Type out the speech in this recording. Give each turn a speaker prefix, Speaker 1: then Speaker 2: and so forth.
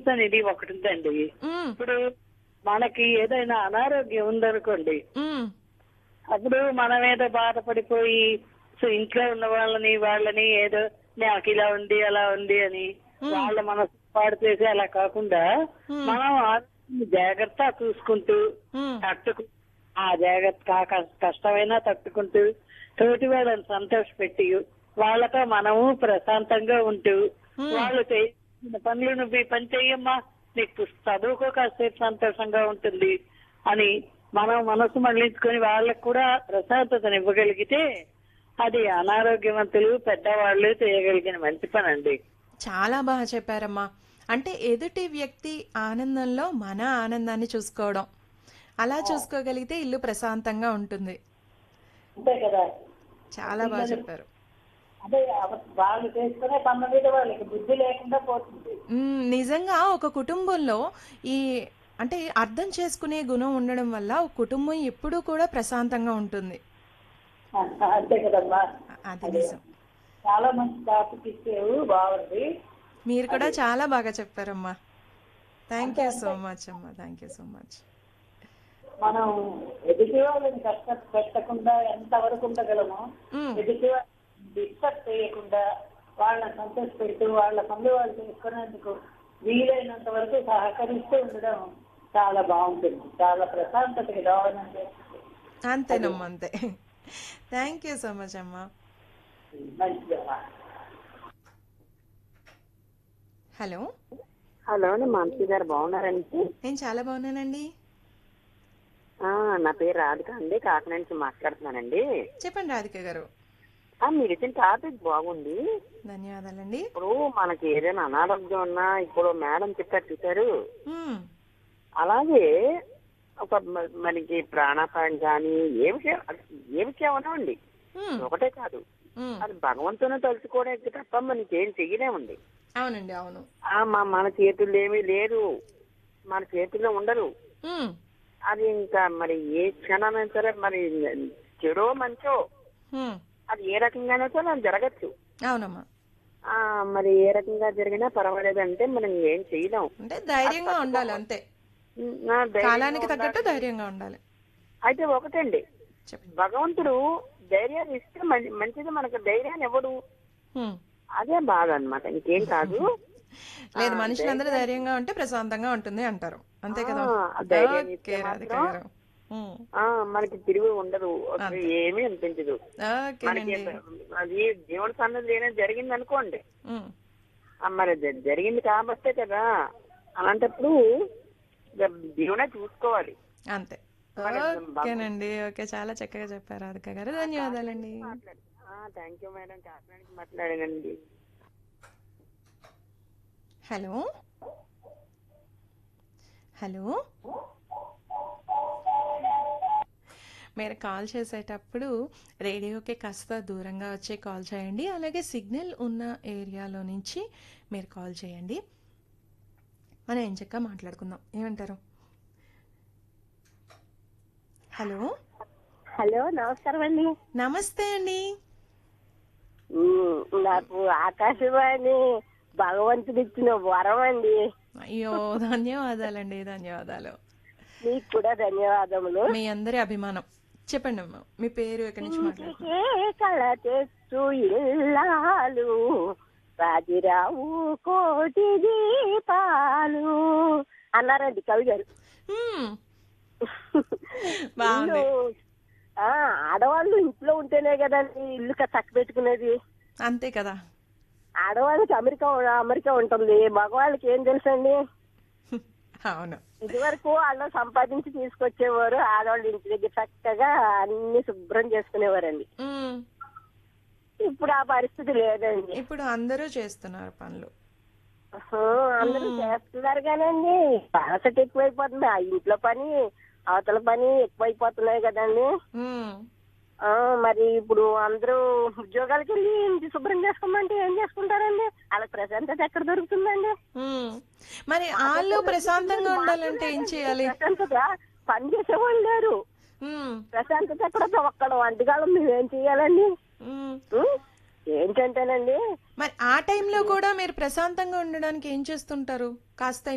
Speaker 1: అనేది ఒకటి ఉందండి.
Speaker 2: ఉమ్,
Speaker 1: ఇప్పుడు మనకి ఏదైనా అనారోగ్యం ఉందనుకోండి,
Speaker 2: ఉమ్,
Speaker 1: అప్పుడు మనం ఏదో బాధపడిపోయి సో ఇంట్లో ఉన్న వాళ్ళని ఏదో నాకు ఇలా ఉంది అలా ఉంది అని
Speaker 2: ఉమ్,
Speaker 1: వాళ్ళ మనసు పాడు చేసి అలా కాకుండా
Speaker 2: ఉమ్,
Speaker 1: మనం ఆరోగ్యాన్ని జాగ్రత్త చూసుకుంటూ
Speaker 2: ఉమ్,
Speaker 1: తట్టుకు ఆ జాగ్రత్త కష్టమైనా తట్టుకుంటూ తోటి వాళ్ళని సంతోషపెట్టి వాళ్ళతో మనము ప్రశాంతంగా ఉంటూ
Speaker 2: ఉమ్.
Speaker 1: వాళ్ళు చేసిన పనులు నువ్వు ఈ పని చెయ్యమ్మా నీకు చదువుకో కాసేపు సంతోషంగా ఉంటుంది అని మనం మనసు మళ్లించుకొని వాళ్ళకు కూడా ప్రశాంతతను ఇవ్వగలిగితే అది అనారోగ్యవంతులు పెద్దవాళ్ళు చేయగలిగిన మంచి పని అండి.
Speaker 2: చాలా బాగా చెప్పారమ్మా. అంటే ఎదుటి వ్యక్తి ఆనందంలో మన ఆనందాన్ని చూసుకోవడం, అలా చూసుకోగలిగితే ఇల్లు ప్రశాంతంగా ఉంటుంది.
Speaker 1: అంతే కదా.
Speaker 2: చాలా బాగా చెప్పారు.
Speaker 1: అదే వాళ్ళు చేసుకునే పనుల మీద వాళ్ళకి బుద్ధి లేకుండా పోతుంది.
Speaker 2: నిజంగా ఒక కుటుంబంలో ఈ అంటే అర్థం చేసుకునే గుణం ఉండడం వల్ల ఒక కుటుంబం ఎప్పుడూ కూడా ప్రశాంతంగా ఉంటుంది.
Speaker 1: అంతే కదమ్మా.
Speaker 2: అది నిజం.
Speaker 1: చాలా మంచి టాపిక్ ఇచ్చేవు, బాగుంది.
Speaker 2: మీరు కూడా చాలా బాగా చెప్పారమ్మా. థ్యాంక్ యూ సో మచ్ అమ్మా. Thank you so much.
Speaker 1: మనం ఎదుటి వాళ్ళని కష్ట పెట్టకుండా ఎంత వరకు ఉండగలమో ఎదుటి వాళ్ళని డిస్టర్బ్ చేయకుండా వాళ్ళని సంతోష పెడుతూ వాళ్ళ పనులు వాళ్ళు చేసుకునేందుకు వీలైనంత వరకు సహకరిస్తూ ఉండడం చాలా బాగుంటుంది. చాలా ప్రశాంతతకి దోహదం చేస్తుంది.
Speaker 2: అంతేనమ్మా, అంతే. థ్యాంక్ యూ సో మచ్ అమ్మా.
Speaker 1: మంచిదమ్మా.
Speaker 2: హలో,
Speaker 3: హలో, నేను మానసి గారు బాగున్నారండి?
Speaker 2: నేను చాలా బాగున్నానండి.
Speaker 3: నా పేరు రాధిక అండి, కాకినాడ నుంచి మాట్లాడుతున్నానండి.
Speaker 2: చెప్పండి రాధిక గారు.
Speaker 3: మీరు ఇచ్చిన టాపిక్ బాగుంది.
Speaker 2: ధన్యవాదాలండి.
Speaker 3: ఇప్పుడు మనకి ఏదైనా అనారోగ్యం ఉన్నా ఇప్పుడు మేడం చెప్పారు.
Speaker 2: ఉమ్,
Speaker 3: అలాగే ఒక మనకి ప్రాణాపాయం కానీ ఏ విషయం అనండి,
Speaker 2: ఉమ్,
Speaker 3: ఒకటే కాదు,
Speaker 2: ఉమ్.
Speaker 3: అది భగవంతుని తలుచుకోవడానికి తప్ప మనకి ఏం చెయ్యలేమండి.
Speaker 2: అవునండి, అవును.
Speaker 3: మన చేతుల్లో ఏమీ లేదు, మన చేతుల్లో ఉండరు.
Speaker 2: ఉమ్,
Speaker 3: అది ఇంకా మరి ఏ క్షణమైనా సరే మరి చెడో మంచో
Speaker 2: ఉమ్,
Speaker 3: అది ఏ రకంగానో సరే అది జరగచ్చు.
Speaker 2: అవునమ్మా.
Speaker 3: మరి ఏ రకంగా జరిగినా పర్వాలేదంటే మనం ఏం చేయలేం.
Speaker 2: అంటే ధైర్యంగా ఉండాలి అంతే. కాలానికి తగ్గట్టు ధైర్యంగా ఉండాలి.
Speaker 3: అయితే ఒకటండి, భగవంతుడు ధైర్యాన్ని ఇస్తే మంచిది, మనకు ధైర్యాన్ని ఇవ్వడు.
Speaker 2: ఉమ్.
Speaker 3: అదే బాధ అన్నమాట, ఇంకేం కాదు.
Speaker 2: లేదు, మనుషులందరూ ధైర్యంగా ఉంటే ప్రశాంతంగా ఉంటుంది అంటారు, అంతే కదా.
Speaker 3: ధైర్యాన్ని
Speaker 2: ఓకే
Speaker 3: ఇస్తే
Speaker 2: రాధిక
Speaker 3: మాత్రం
Speaker 2: గారు. ఉమ్,
Speaker 3: మనకి తిరిగి ఉండదు,
Speaker 2: అంతే.
Speaker 3: ఏమీ అనిపించదు. మనకి
Speaker 2: ఓకేనండి.
Speaker 3: అది దేవుడి సన్నది ఏదైనా జరిగింది అనుకోండి,
Speaker 2: ఉమ్,
Speaker 3: మరి జరిగింది కాబట్టే కదా, అలాంటప్పుడు దేవుడే చూసుకోవాలి.
Speaker 2: అంతే. ఓకేనండి. ఓకే, చాలా చక్కగా చెప్పారు రాధిక గారు. ధన్యవాదాలండి.
Speaker 3: Thank you madam, కాకినాడకి మాట్లాడానండి.
Speaker 2: Hello, hello. మీరు కాల్ చేసేటప్పుడు రేడియోకి కాస్త దూరంగా వచ్చి కాల్ చేయండి. అలాగే సిగ్నల్ ఉన్న ఏరియాలో నుంచి మీరు కాల్ చేయండి. మనం ఏం చక్కగా మాట్లాడుకుందాం, ఏమంటారు? హలో.
Speaker 3: హలో, నమస్కారం అండి.
Speaker 2: నమస్తే అండి.
Speaker 3: నాకు ఆకాశవాణి భగవంతుడు ఇచ్చిన వరం అండి.
Speaker 2: అయ్యో, ధన్యవాదాలండి, ధన్యవాదాలు.
Speaker 3: మీకు కూడా ధన్యవాదములు.
Speaker 2: మీ అందరి అభిమానం. చెప్పండి అమ్మా, మీ పేరు, ఎక్కడి నుంచి మాట్లాడుతున్నారు?
Speaker 3: కళ తెచ్చు ఇల్లాలు రాజిరావు కోటి దీపాలు అన్నారండి కవి గారు.
Speaker 2: బాగుంది.
Speaker 3: ఆడవాళ్ళు ఇంట్లో ఉంటేనే కదండి ఇల్లు చక్క పెట్టుకునేది.
Speaker 2: అంతే కదా.
Speaker 3: ఆడవాళ్ళకి అమెరికా ఉంటుంది, మగవాళ్ళకి ఏం తెలుసండి.
Speaker 2: అవును.
Speaker 3: ఇదివరకు వాళ్ళు సంపాదించి తీసుకొచ్చేవారు, ఆడవాళ్ళు ఇంటి దగ్గర చక్కగా అన్ని శుభ్రం చేసుకునేవారండి. ఇప్పుడు ఆ పరిస్థితి లేదండి.
Speaker 2: ఇప్పుడు అందరూ చేస్తున్నారు పనులు.
Speaker 3: అందరూ చేస్తున్నారు కానండి బాసట ఎక్కువైపోతుంది. ఆ ఇంట్లో పని అవతల పని ఎక్కువైపోతున్నాయి కదండి. మరి ఇప్పుడు అందరూ ఉద్యోగాలకు వెళ్ళి ఇంటి శుభ్రం చేసుకోమంటే ఏం చేసుకుంటారండి? వాళ్ళకి ప్రశాంతత ఎక్కడ దొరుకుతుందండి?
Speaker 2: మరి వాళ్ళు ప్రశాంతంగా ఉండాలంటే ఏం చేయాలి?
Speaker 3: ప్రశాంతత పని చేసేవాళ్ళు లేరు, ప్రశాంతత ఎక్కడ? ఒక్కడ వంటకాలం మేమేం చెయ్యాలండి? ఏంటంటేనండి,
Speaker 2: మరి ఆ టైంలో కూడా మీరు ప్రశాంతంగా ఉండడానికి ఏం చేస్తుంటారు? కాస్త